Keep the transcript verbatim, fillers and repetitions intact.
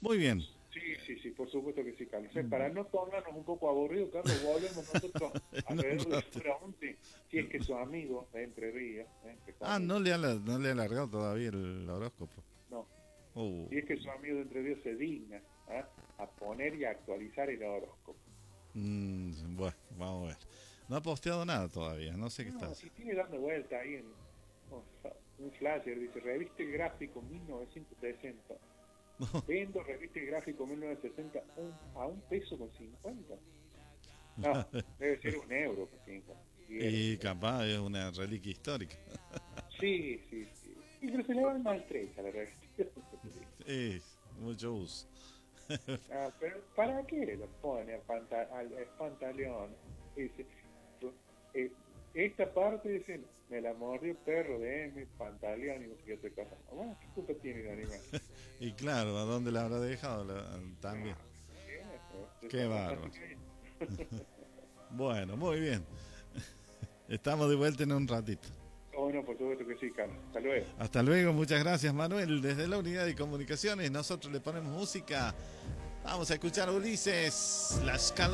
Muy bien. Sí, sí, sí, por supuesto que sí, Carlos. Eh, Para no tornarnos un poco aburridos, Carlos, volvemos nosotros En un alrededor de la rato. hora once, si es que su amigo de Entre Ríos, eh, entre Ah, no comillas, le, ha, no le ha alargado todavía el horóscopo. no, Uh, si es que su amigo de Entre Ríos se digna, ¿ah?, a poner y a actualizar el horóscopo. mm, bueno, vamos a ver. No ha posteado nada todavía, no sé qué está No, y haciendo. tiene dando vuelta ahí en oh, un flasher, dice, reviste el gráfico mil novecientos sesenta. Vendo reviste el gráfico mil novecientos sesenta un, a un peso con cincuenta. No, debe ser un euro con cincuenta. Y Pierde. capaz es una reliquia histórica. Sí, sí, sí. Y pero se le va el maltrecha la revista. Es mucho uso. Ah, pero ¿para qué lo pone al, panta al espantaleón? Dice, eh, esta parte dice, me la mordió perro de M, pantaleón y no sé qué otra cosa. Bueno, ¿qué culpa tiene el animal? Y claro, ¿a dónde la habrá dejado? La- también. Ah, viejo, Qué desarrollate bárbaro. bien. Bueno, muy bien. Estamos de vuelta en un ratito. Bueno, por supuesto que sí, Carlos. Hasta luego. Hasta luego, muchas gracias Manuel. Desde la unidad de comunicaciones nosotros le ponemos música. Vamos a escuchar a Ulises, la escala.